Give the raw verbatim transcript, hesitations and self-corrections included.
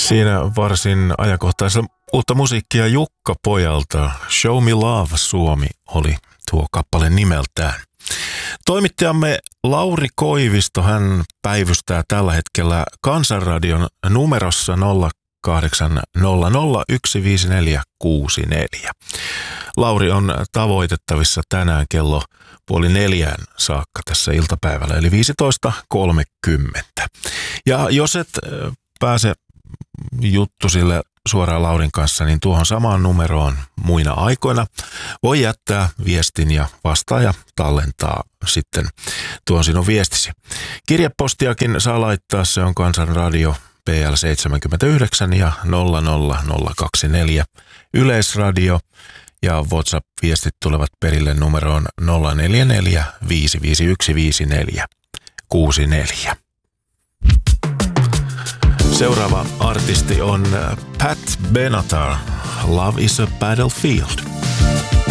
Siinä varsin ajankohtaisella uutta musiikkia Jukka Pojalta. Show Me Love Suomi oli tuo kappale nimeltään. Toimittajamme Lauri Koivisto, hän päivystää tällä hetkellä Kansanradion numerossa nolla kahdeksan nolla nolla yksi viisi neljä kuusi neljä. Lauri on tavoitettavissa tänään kello puoli neljään saakka tässä iltapäivällä, eli viisitoista kolmekymmentä. Ja jos et pääse juttu sille suoraan Laurin kanssa, niin tuohon samaan numeroon muina aikoina voi jättää viestin ja vastaaja tallentaa sitten tuon sinun viestisi. Kirjepostiakin saa laittaa, se on Kansanradio P L seitsemänkymmentäyhdeksän ja nolla nolla nolla kaksikymmentäneljä Yleisradio, ja WhatsApp-viestit tulevat perille numeroon nolla neljä neljä viisi viisi yksi viisi neljä kuusi neljä. Seuraava artisti on Pat Benatar, Love is a Battlefield.